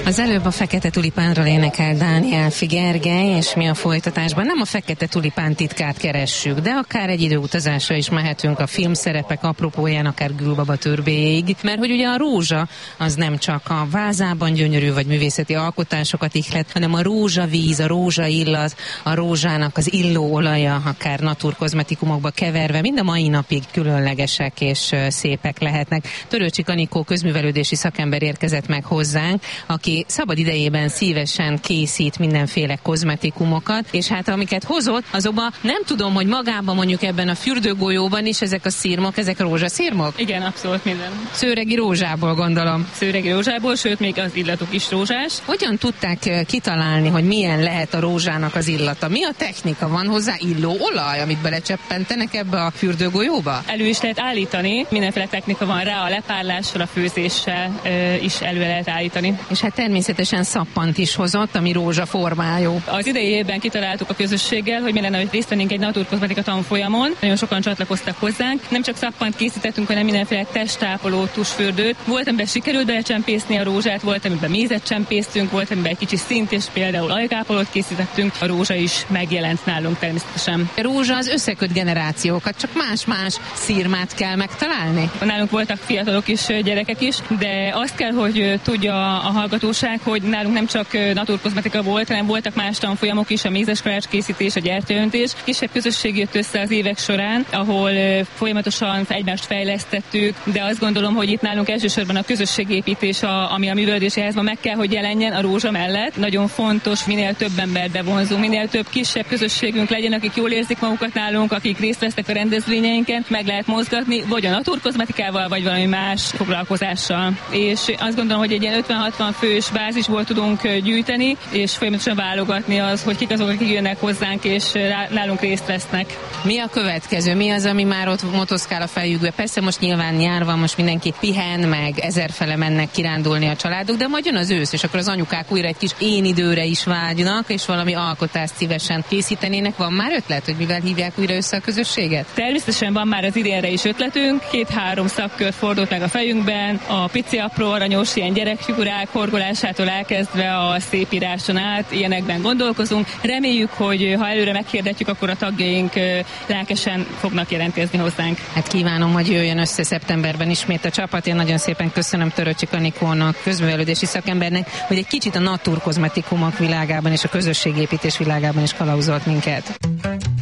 Az előbb a Fekete Tulipánról énekel Dániel Gergely, és mi a folytatásban nem a Fekete Tulipán titkát keressük, de akár egy időutazásra is mehetünk a filmszerepek apropóján, akár Gülbaba Törbéig, mert hogy ugye a rózsa az nem csak a vázában gyönyörű vagy művészeti alkotásokat ihlet, hanem a rózsavíz, a rózsaillat, a rózsának az illóolaja, akár naturkozmetikumokba keverve, mind a mai napig különlegesek és szépek lehetnek. Törőcsik Anikó közművelődési szakember érkezett meg hozzánk, aki szabad idejében szívesen készít mindenféle kozmetikumokat, és hát amiket hozott, azokban nem tudom, hogy magában mondjuk ebben a fürdőgolyóban is ezek a szirmok, ezek rózsaszirmok? Igen, abszolút minden. Szőregi rózsából gondolom. Szőregi rózsából, sőt még az illatuk is rózsás. Hogyan tudták kitalálni, hogy milyen lehet a rózsának az illata? Mi a technika? Van hozzá illóolaj, amit belecseppentenek ebbe a fürdőgolyóba? Elő is lehet állítani, mindenféle technika van rá, a lepárlással, a főzéssel is elő lehet állítani. És hát természetesen szappant is hozott, ami rózsa formájú. Az idei évben kitaláltuk a közösséggel, hogy mi lenne, hogy részt vennénk egy naturkozmetika tanfolyamon. Nagyon sokan csatlakoztak hozzánk. Nem csak szappant készítettünk, hanem mindenféle testtápoló tusfürdőt. Volt, amiben sikerült belecsempészni a rózsát, volt, amiben mézet csempésztünk, volt, amiben egy kicsi szint, és például ajkápolót készítettünk. A rózsa is megjelent nálunk természetesen. A rózsa az összeköt generációkat, csak más-más szirmát kell megtalálni. Nálunk voltak fiatalok is, gyerekek is, de azt kell, hogy tudja a hallgatóság, hogy nálunk nem csak naturkozmetika volt, hanem voltak más tanfolyamok is, a mézes kalács készítés, a gyertyaöntés. Kisebb közösség jött össze az évek során, ahol folyamatosan egymást fejlesztettük, de azt gondolom, hogy itt nálunk elsősorban a közösségépítés, ami a művelődési házban meg kell, hogy jelenjen a rózsa mellett. Nagyon fontos, minél több embert bevonzunk, minél több kisebb közösségünk legyen, akik jól érzik magukat nálunk, akik részt vesznek a rendezvényeinken, meg lehet mozgatni, vagy a naturkozmetikával, vagy valami más foglalkozással. És azt gondolom, hogy egy ilyen 50-60 fős bázisból tudunk gyűjteni, és folyamatosan válogatni az, hogy kik azok, akik jönnek hozzánk, és nálunk részt vesznek. Mi a következő? Mi az, ami már ott motoszkál a fejükbe? Persze most nyilván nyár van, most mindenki pihen, meg ezerfele mennek kirándulni a családok, de majd jön az ősz, és akkor az anyukák újra egy kis én időre is vágynak, és valami alkotást szívesen készítenének. Van már ötlet, hogy mivel hívják újra össze a közösséget? Természetesen van már az idénre is ötletünk. 2-3 szakkör fordult meg a fejünkben, a pici apró aranyos ilyen gyerekfigurák horgolásától elkezdve a szép íráson át, ilyenekben gondolkozunk. Reméljük, hogy ha előre meghirdetjük, akkor a tagjaink lelkesen fognak jelentkezni hozzánk. Hát kívánom, hogy jöjjön össze szeptemberben ismét a csapat. Én nagyon szépen köszönöm Törőcsik Anikónak, közművelődési szakembernek, hogy egy kicsit a naturkozmetikumok világában és a közösségépítés világában is kalauzolt minket.